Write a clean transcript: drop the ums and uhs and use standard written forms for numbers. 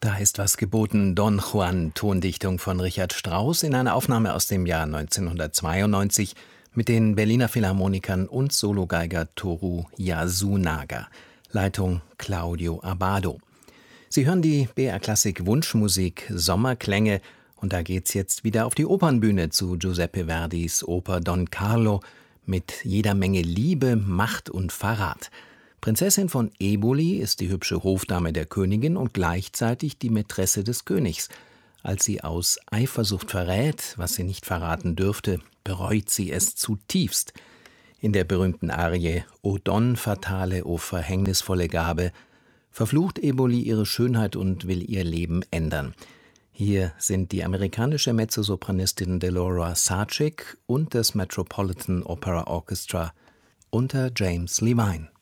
Da ist was geboten. Don Juan, Tondichtung von Richard Strauss in einer Aufnahme aus dem Jahr 1992 mit den Berliner Philharmonikern und Sologeiger Toru Yasunaga. Leitung Claudio Abbado. Sie hören die BR Klassik Wunschmusik Sommerklänge und da geht's jetzt wieder auf die Opernbühne zu Giuseppe Verdis Oper Don Carlo mit jeder Menge Liebe, Macht und Verrat. Prinzessin von Eboli ist die hübsche Hofdame der Königin und gleichzeitig die Mätresse des Königs. Als sie aus Eifersucht verrät, was sie nicht verraten dürfte, bereut sie es zutiefst. In der berühmten Arie O Don fatale, o verhängnisvolle Gabe verflucht Eboli ihre Schönheit und will ihr Leben ändern. Hier sind die amerikanische Mezzosopranistin Delora Sarchik und das Metropolitan Opera Orchestra unter James Levine.